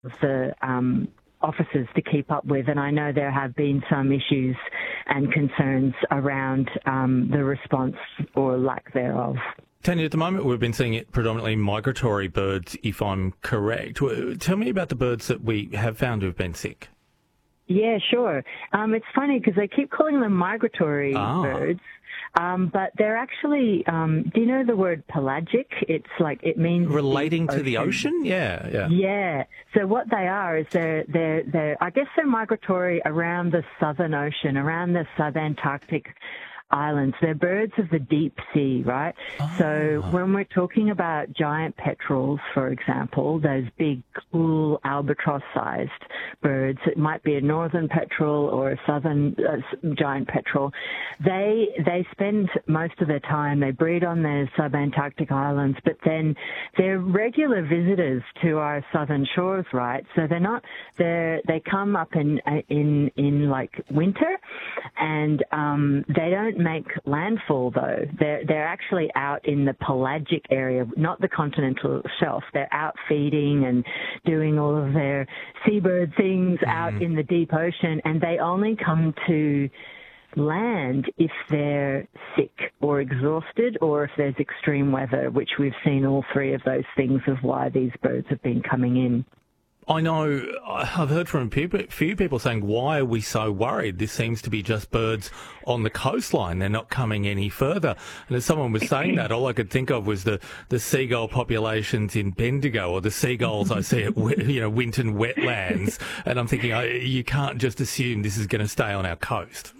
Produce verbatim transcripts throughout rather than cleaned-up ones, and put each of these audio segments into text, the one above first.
the um, officers to keep up with, and I know there have been some issues and concerns around um, the response or lack thereof. Tanya, at the moment we've been seeing it predominantly migratory birds, if I'm correct. Tell me about the birds that we have found who've been sick. Yeah, sure. Um, it's funny because they keep calling them migratory ah. birds, um, but they're actually, um, do you know the word pelagic? It's like, it means... Relating the to the ocean? Yeah, yeah. Yeah. So what they are is they're, they're, they're, I guess they're migratory around the Southern Ocean, around the subantarctic islands. They're birds of the deep sea, right? Oh. So when we're talking about giant petrels, for example, those big, cool albatross-sized birds, it might be a northern petrel or a southern uh, giant petrel, they they spend most of their time, they breed on their subantarctic islands, but then they're regular visitors to our southern shores, right? So they're not, they're, they come up in, in, in like winter, and um, they don't make landfall though. They're they're actually out in the pelagic area, not the continental shelf. They're out feeding and doing all of their seabird things mm. out in the deep ocean, and they only come to land if they're sick or exhausted or if there's extreme weather, which we've seen all three of those things of why these birds have been coming in. I know, I've heard from a few people saying, why are we so worried? This seems to be just birds on the coastline. They're not coming any further. And as someone was saying that, all I could think of was the, the seagull populations in Bendigo, or the seagulls I see at you know Winton wetlands. And I'm thinking, oh, you can't just assume this is going to stay on our coast.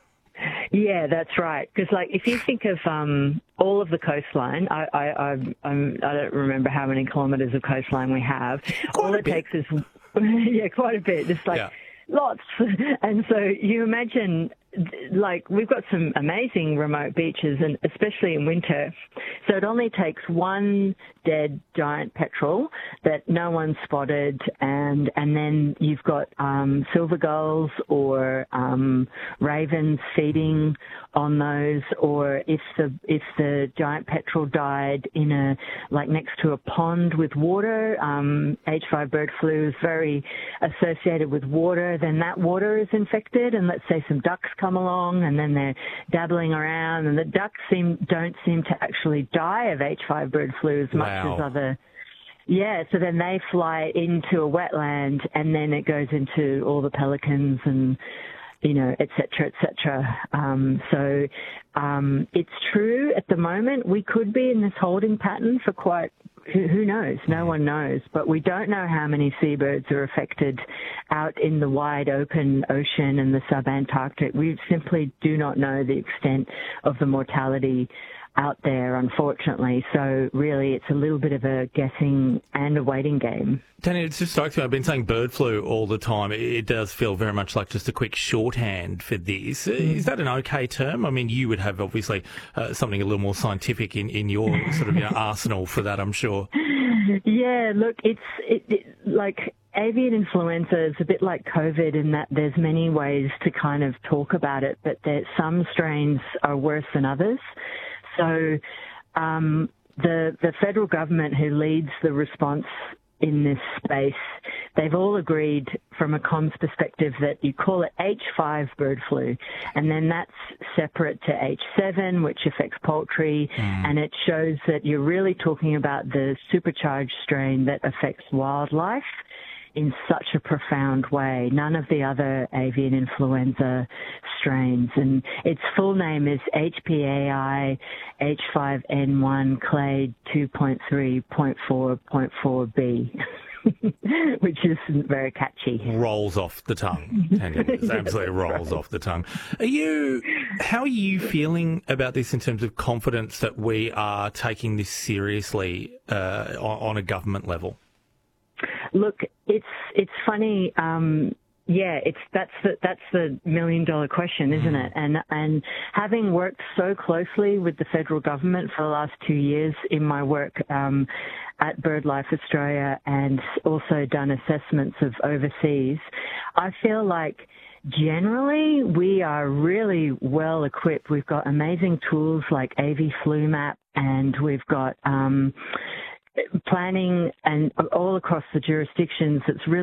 Yeah, that's right. Because, like, if you think of um, all of the coastline, I, I, I, I'm, I don't remember how many kilometres of coastline we have. Quite all it bit. takes is, yeah, quite a bit. Just like yeah. lots. And so you imagine, like, we've got some amazing remote beaches, and especially in winter. So it only takes one dead giant petrel that no one spotted, and and then you've got um, silver gulls or um, ravens feeding on those, or if the if the giant petrel died in a like next to a pond with water, um, H five bird flu is very associated with water. Then that water is infected, and let's say some ducks come along, and then they're dabbling around, and the ducks seem don't seem to actually die of H five bird flu as much wow. as other. Yeah, so then they fly into a wetland, and then it goes into all the pelicans and, you know, et cetera, et cetera. Um, so um, it's true at the moment. We could be in this holding pattern for quite, who, who knows? No one knows. But we don't know how many seabirds are affected out in the wide open ocean and the subantarctic. We simply do not know the extent of the mortality out there, unfortunately. So really it's a little bit of a guessing and a waiting game. Tanya, it just strikes me, I've been saying bird flu all the time. It does feel very much like just a quick shorthand for this. Mm. Is that an okay term? I mean, you would have obviously uh, something a little more scientific in, in your sort of you know, arsenal for that, I'm sure. Yeah, look, it's it, it, like avian influenza is a bit like COVID in that there's many ways to kind of talk about it, but there, some strains are worse than others. So um, the the federal government who leads the response in this space, they've all agreed from a comms perspective that you call it H five bird flu, and then that's separate to H seven, which affects poultry, mm. and it shows that you're really talking about the supercharged strain that affects wildlife in such a profound way. None of the other avian influenza strains. And its full name is H P A I H five N one clade two point three point four point four B. Which isn't very catchy. Rolls off the tongue. It absolutely rolls off the tongue. Are you, how are you feeling about this in terms of confidence that we are taking this seriously uh, on, on a government level? Look, it's it's funny. Um, yeah, it's that's the that's the million dollar question, isn't it? And and having worked so closely with the federal government for the last two years in my work um, at BirdLife Australia, and also done assessments of overseas, I feel like generally we are really well equipped. We've got amazing tools like A V Flu Map, and we've got um, planning and all across the jurisdictions, it's really